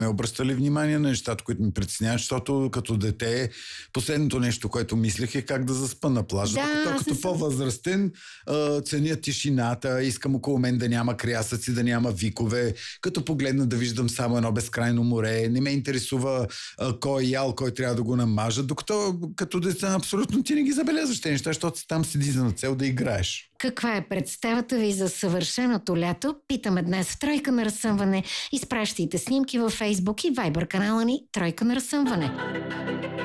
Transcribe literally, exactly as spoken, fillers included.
ме обръщали внимание на нещата, които ми притесняват, защото като дете последното нещо, което мислех е как да заспа на плажа. Да, Докато като съм... по-възрастен а, ценя тишината, искам около мен да няма крясъци, да няма викове, като погледна да виждам само едно безкрайно море, не ме интересува а, кой е ял, кой трябва да го намажа, докато като деца абсолютно ти не ги забелязваш те неща, защото си там седи за цел да играеш. Каква е представата ви за съвършеното лято? Питаме днес в Тройка на разсъмване. Изпращайте снимки във Фейсбук и Вайбър канала ни Тройка на разсъмване.